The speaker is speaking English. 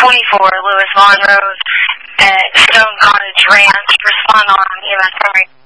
24 Lewis Lawn Road at Stone Cottage Ranch. Respond on EMS summary.